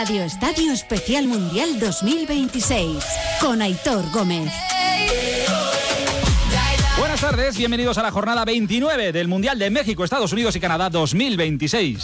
Radio Estadio Especial Mundial 2026 con Aitor Gómez. Buenas tardes, bienvenidos a la jornada 29 del Mundial de México, Estados Unidos y Canadá 2026.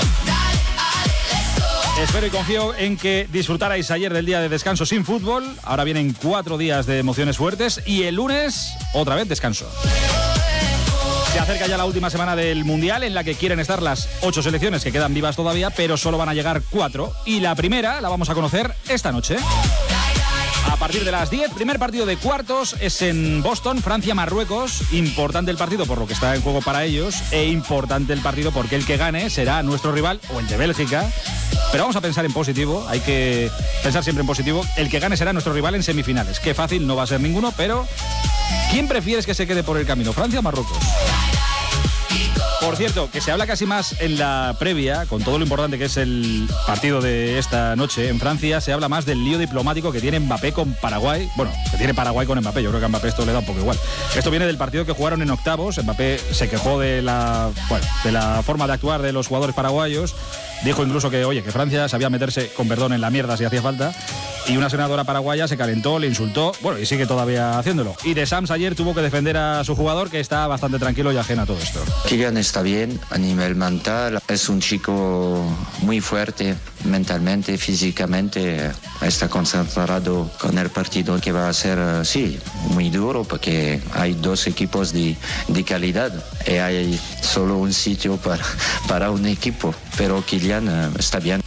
Espero y confío en que disfrutarais ayer del día de descanso sin fútbol. Ahora vienen 4 días de emociones fuertes y el lunes otra vez descanso. Se acerca ya la última semana del Mundial en la que quieren estar las 8 selecciones que quedan vivas todavía, pero solo van a llegar 4. Y la primera la vamos a conocer esta noche. A partir de las 10, primer partido de cuartos es en Boston, Francia-Marruecos. Importante el partido por lo que está en juego para ellos e importante el partido porque el que gane será nuestro rival o el de Bélgica. Pero vamos a pensar en positivo, hay que pensar siempre en positivo. El que gane será nuestro rival en semifinales. Qué fácil no va a ser ninguno, pero ¿quién prefieres que se quede por el camino, Francia o Marruecos? Por cierto, que se habla casi más en la previa, con todo lo importante que es el partido de esta noche en Francia, se habla más del lío diplomático que tiene Mbappé con Paraguay. Bueno, que tiene Paraguay con Mbappé, yo creo que a Mbappé esto le da un poco igual. Esto viene del partido que jugaron en octavos. Mbappé se quejó de la forma de actuar de los jugadores paraguayos. Dijo incluso que, oye, que Francia sabía meterse, con perdón, en la mierda si hacía falta. Y una senadora paraguaya se calentó, le insultó, bueno, y sigue todavía haciéndolo. Y De Sams ayer tuvo que defender a su jugador, que está bastante tranquilo y ajeno a todo esto. Kylian está bien a nivel mental, es un chico muy fuerte mentalmente, físicamente, está concentrado con el partido que va a ser, sí, muy duro, porque hay 2 equipos de calidad y hay solo un sitio para un equipo, pero Kylian está bien.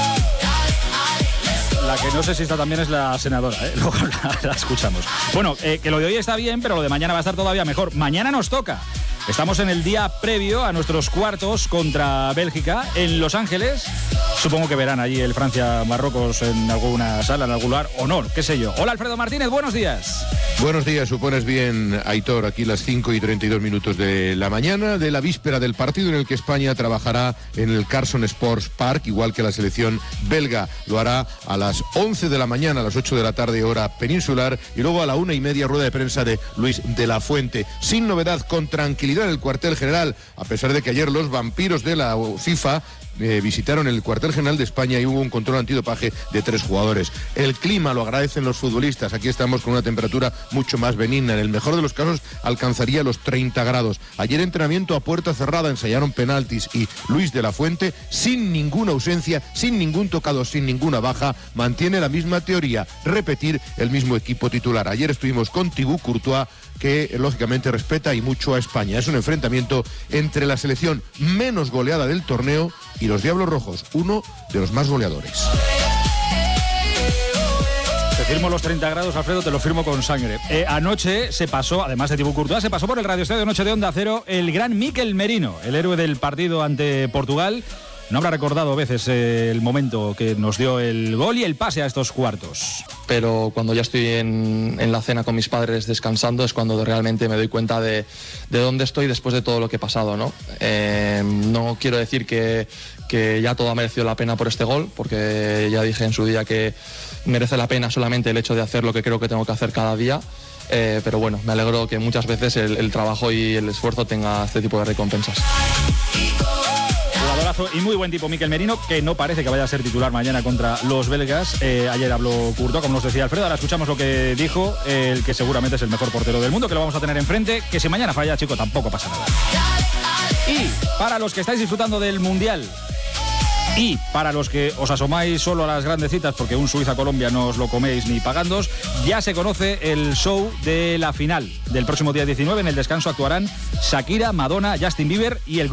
La que no sé si está también es la senadora, luego la escuchamos. Bueno, que lo de hoy está bien, pero lo de mañana va a estar todavía mejor. Mañana nos toca. Estamos en el día previo a nuestros cuartos contra Bélgica en Los Ángeles. Supongo que verán allí el Francia-Marruecos en alguna sala, en algún lugar, o no, qué sé yo. Hola, Alfredo Martínez, buenos días. Buenos días, supones bien, Aitor, aquí las 5:32 de la mañana de la víspera del partido en el que España trabajará en el Carson Sports Park, igual que la selección belga. Lo hará a las 11 de la mañana, a las 8 de la tarde, hora peninsular, y luego a la 1:30, rueda de prensa de Luis de la Fuente. Sin novedad, con tranquilidad en el cuartel general, a pesar de que ayer los vampiros de la FIFA visitaron el cuartel general de España y hubo un control antidopaje de 3 jugadores. El clima lo agradecen los futbolistas. Aquí estamos con una temperatura mucho más benigna. En el mejor de los casos alcanzaría los 30 grados. Ayer entrenamiento a puerta cerrada, ensayaron penaltis y Luis de la Fuente, sin ninguna ausencia, sin ningún tocado, sin ninguna baja, mantiene la misma teoría, repetir el mismo equipo titular. Ayer estuvimos con Thibaut Courtois, que lógicamente respeta y mucho a España. Es un enfrentamiento entre la selección menos goleada del torneo y los Diablos Rojos, uno de los más goleadores. Te firmo los 30 grados, Alfredo, te lo firmo con sangre. Anoche se pasó, además de Thibaut Courtois, se pasó por el Radio Estadio Noche de Onda Cero el gran Mikel Merino, el héroe del partido ante Portugal. No habrá recordado a veces el momento que nos dio el gol y el pase a estos cuartos. Pero cuando ya estoy en la cena con mis padres descansando es cuando realmente me doy cuenta de dónde estoy después de todo lo que he pasado, ¿no? No quiero decir que ya todo ha merecido la pena por este gol, porque ya dije en su día que merece la pena solamente el hecho de hacer lo que creo que tengo que hacer cada día. Pero bueno, me alegro que muchas veces el trabajo y el esfuerzo tenga este tipo de recompensas. Jugadorazo y muy buen tipo Mikel Merino, que no parece que vaya a ser titular mañana contra los belgas. Ayer habló Courtois, como nos decía Alfredo. Ahora escuchamos lo que dijo el que seguramente es el mejor portero del mundo, que lo vamos a tener enfrente. Que si mañana falla, chico, tampoco pasa nada. Y para los que estáis disfrutando del Mundial y para los que os asomáis solo a las grandes citas, porque un Suiza-Colombia no os lo coméis ni pagándos, ya se conoce el show de la final del próximo día 19. En el descanso actuarán Shakira, Madonna, Justin Bieber y el